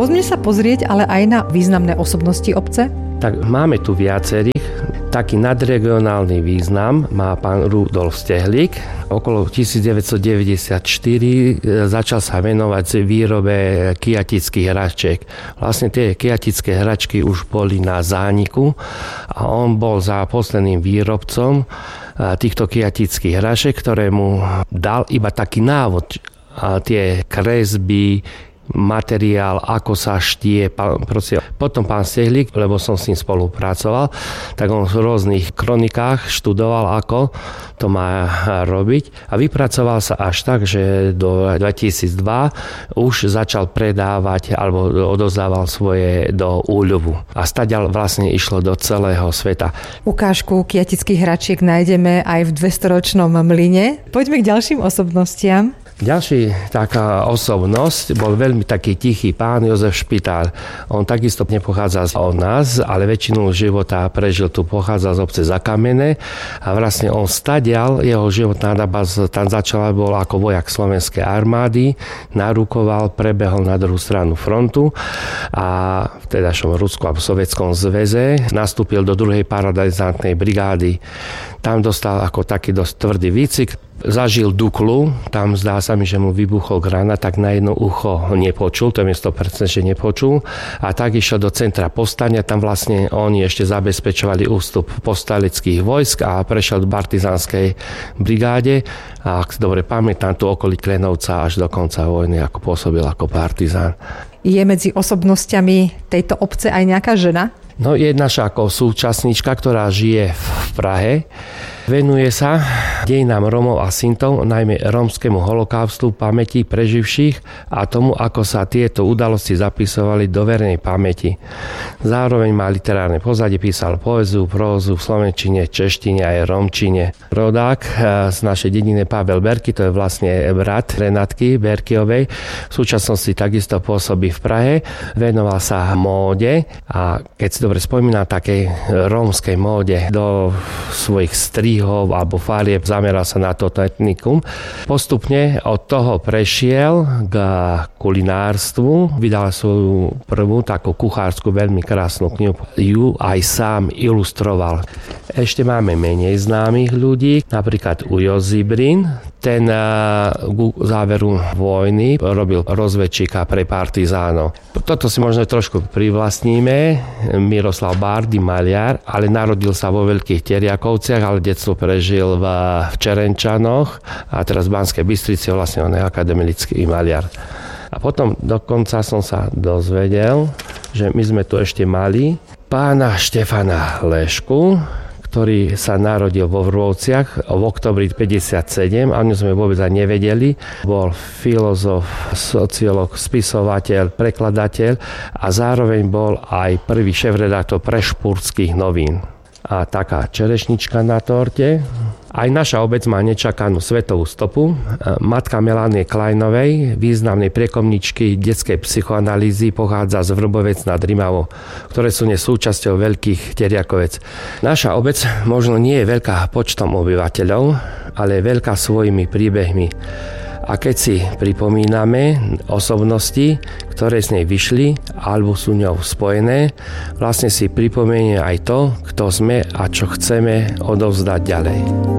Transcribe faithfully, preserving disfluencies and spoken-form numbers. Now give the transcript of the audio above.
Poďme sa pozrieť ale aj na významné osobnosti obce. Tak máme tu viacerých. Taký nadregionálny význam má pán Rudolf Stehlík. Okolo devätnásťstodeväťdesiatštyri začal sa venovať výrobe kyjatických hračiek. Vlastne tie kyjatické hračky už boli na zániku a on bol za posledným výrobcom týchto kyjatických hračiek, ktoré mu dal iba taký návod. A tie kresby, materiál, ako sa štie. Proste. Potom pán Stehlík, lebo som s ním spolupracoval, tak on v rôznych kronikách študoval, ako to má robiť a vypracoval sa až tak, že do dvetisícdva už začal predávať alebo odozdával svoje do úľubu. A stadiaľ vlastne išlo do celého sveta. Ukážku kyjatických hračiek nájdeme aj v dvestoročnom mlyne. Poďme k ďalším osobnostiam. Ďalší taká osobnosť bol veľmi taký tichý pán Jozef Špitál. On takisto nepochádza od nás, ale väčšinu života prežil tu, pochádza z obce Zakamené a vlastne on stadial, jeho životná doba tam začala, bol ako vojak slovenskej armády, narukoval, prebehol na druhú stranu frontu a v tedajšom Rusku a v Sovietskom zväze nastúpil do druhej paradizantnej brigády. Tam dostal ako taký dosť tvrdý výcvik. Zažil Duklu, tam zdá sa mi, že mu vybuchol granát, tak na jedno ucho nepočul, to je sto percent, že nepočul. A tak išiel do centra povstania, tam vlastne oni ešte zabezpečovali ústup povstaleckých vojsk a prešiel do partizánskej brigáde. A ak dobre pamätám, tu okolí Klenovca až do konca vojny ako pôsobil ako partizán. Je medzi osobnostiami tejto obce aj nejaká žena? No je naša ako súčasníčka, ktorá žije v Prahe. Venuje sa dejinám Rómov a Sintov, najmä rómskemu holokaustu, pamäti preživších a tomu, ako sa tieto udalosti zapisovali do verejnej pamäti. Zároveň má literárne pozadie, písal poéziu, prózu v slovenčine, češtine aj rómčine. Rodák z našej dediny Pavel Berky, to je vlastne brat Renátky Berkyovej, v súčasnosti takisto pôsobí v Prahe, venoval sa móde a keď si dobre spomínam, takej rómskej móde do svojich strí alebo farieb, zameral sa na toto etnikum. Postupne od toho prešiel k kulinárstvu, vydal svoju prvú takú kuchársku veľmi krásnu knihu. Ju aj sám ilustroval. Ešte máme menej známych ľudí, napríklad Ujo Zibrin. Ten k záveru vojny robil rozvedčíka pre partizánov. Toto si možno trošku privlastníme. Miroslav Bárdy, maliar, ale narodil sa vo Veľkých Teriakovciach, ale detstvo prežil v Čerenčanoch a teraz v Banskej Bystrici, vlastne on je akademický maliar. A potom dokonca som sa dozvedel, že my sme tu ešte mali pána Štefana Lešku, ktorý sa narodil vo Vrôvciach v oktobri päťdesiatsedem, a o ňom sme vôbec ani nevedeli. Bol filozof, sociológ, spisovateľ, prekladateľ a zároveň bol aj prvý šéfredaktor Prešpúrskych novín. A taká čerešnička na torte. Aj naša obec má nečakanú svetovú stopu. Matka Melánie Kleinovej, významnej priekomničky detskej psychoanalýzy, pochádza z Vrbovec nad Rimavou, ktoré sú súčasťou Veľkých Teriakovec. Naša obec možno nie je veľká počtom obyvateľov, ale je veľká svojimi príbehmi. A keď si pripomíname osobnosti, ktoré z nej vyšli alebo sú ňou spojené, vlastne si pripomenie aj to, kto sme a čo chceme odovzdať ďalej.